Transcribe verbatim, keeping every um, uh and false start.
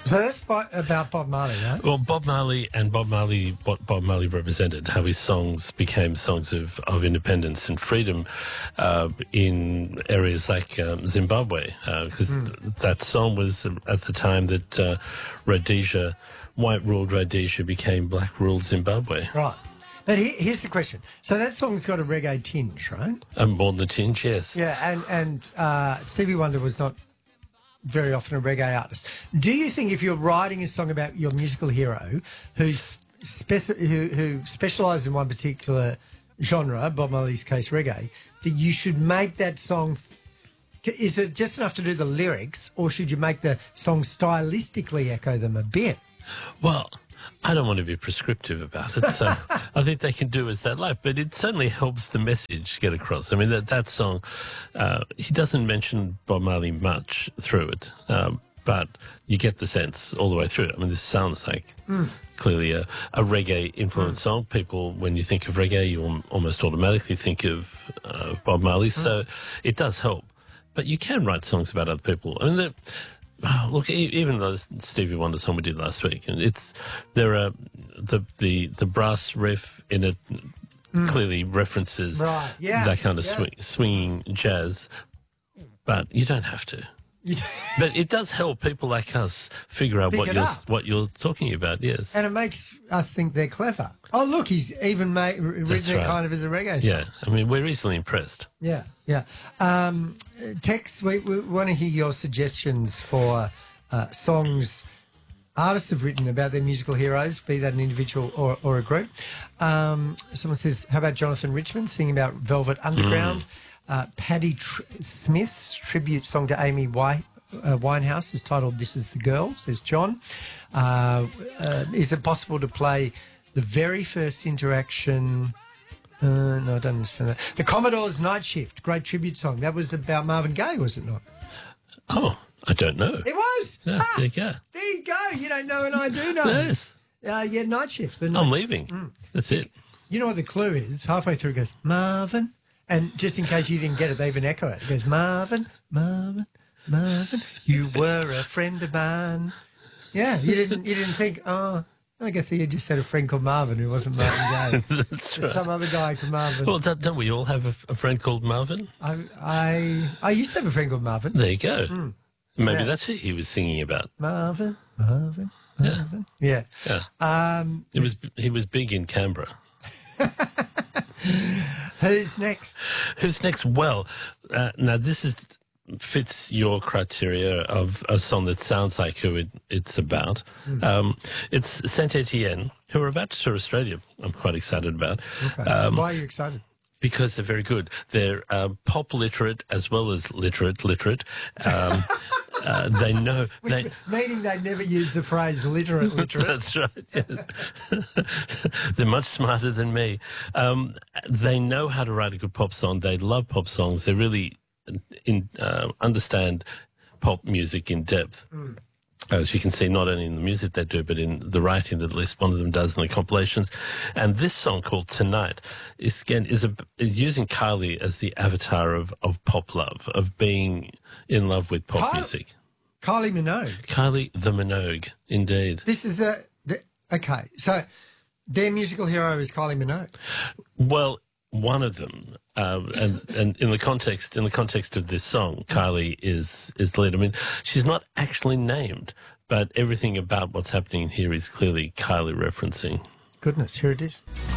So that's by, about Bob Marley, right? Well, Bob Marley and Bob Marley, what Bob Marley represented, how his songs became songs of, of independence and freedom uh, in areas like um, Zimbabwe, because uh, mm. th that song was at the time that uh, Rhodesia, white-ruled Rhodesia became black-ruled Zimbabwe. Right. But he, here's the question. So that song's got a reggae tinge, right? And more than the tinge, yes. Yeah, and, and uh, Stevie Wonder was not very often a reggae artist. Do you think if you're writing a song about your musical hero who's speci who, who specialises in one particular genre, Bob Marley's case reggae, that you should make that song... Is it just enough to do the lyrics, or should you make the song stylistically echo them a bit? Well, I don't want to be prescriptive about it, so I think they can do as they like, but it certainly helps the message get across. I mean, that, that song, uh, he doesn't mention Bob Marley much through it, um, but you get the sense all the way through it. I mean, this sounds like mm. clearly a, a reggae-influenced mm. song. People, when you think of reggae, you almost automatically think of uh, Bob Marley, mm. so it does help. But you can write songs about other people. I mean, the, oh, look, even the Stevie Wonder song we did last week, and it's there are the the the brass riff in it mm. clearly references right. yeah. that kind of yeah. swing, swinging jazz, but you don't have to. But it does help people like us figure out Pick what you're up. what you're talking about. Yes, and it makes us think they're clever. Oh, look, he's even made, written right. it kind of as a reggae song. Yeah, I mean, we're easily impressed. Yeah, yeah. Um, Tex, we, we want to hear your suggestions for uh, songs artists have written about their musical heroes, be that an individual or, or a group. Um, someone says, how about Jonathan Richman singing about Velvet Underground? Mm. Uh, Paddy Tr Smith's tribute song to Amy White, uh, Winehouse is titled This Is the Girl, says John. Uh, uh, is it possible to play the very first interaction... Uh, no, I don't understand that. The Commodore's Night Shift, great tribute song. That was about Marvin Gaye, was it not? Oh, I don't know. It was. Yeah, ah, there you go. There you go. You don't know and I do know. Yes. Uh, yeah, Night Shift. The night I'm leaving. Mm. That's it. You know what the clue is? Halfway through it goes, Marvin. And just in case you didn't get it, they even echo it. It goes, Marvin, Marvin, Marvin, you were a friend of mine. Yeah, you didn't you didn't think, oh, I guess you just said a friend called Marvin who wasn't Marvin Gaye. That's right. Some other guy called Marvin. Well, don't, don't we all have a, a friend called Marvin? I, I I used to have a friend called Marvin. There you go. Mm. Maybe yeah. that's who he was singing about. Marvin, Marvin, Marvin. Yeah. Yeah. yeah. Um, it was, he was big in Canberra. Who's next? Who's next? Well, uh, now this is fits your criteria of a song that sounds like who it, it's about. Mm. Um, it's Saint Etienne, who are about to tour Australia. I'm quite excited about. Okay. Um, Why are you excited? Because they're very good. They're uh, pop literate as well as literate, literate. Um, uh, they know... Which, they, meaning they never use the phrase literate, literate. That's right, yes. They're much smarter than me. Um, they know how to write a good pop song. They love pop songs. They really in, uh, understand pop music in depth. Mm. As you can see, not only in the music they do, but in the writing that at least one of them does in the compilations. And this song called Tonight is, again, is, a, is using Kylie as the avatar of, of pop love, of being in love with pop Kylie, music. Kylie Minogue. Kylie the Minogue, indeed. This is a... The, okay, so their musical hero is Kylie Minogue. Well, one of them, um, and and in the context in the context of this song, Kylie is is the lead. I mean, she's not actually named, but everything about what's happening here is clearly Kylie referencing. Goodness, here it is.